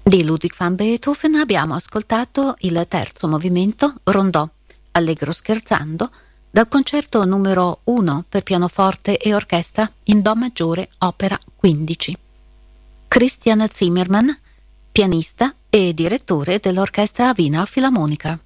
Di Ludwig van Beethoven abbiamo ascoltato il terzo movimento, Rondò, allegro scherzando, dal concerto numero 1 per pianoforte e orchestra in Do maggiore, opera 15. Christian Zimmermann, pianista e direttore dell'orchestra Wiener Philharmonica.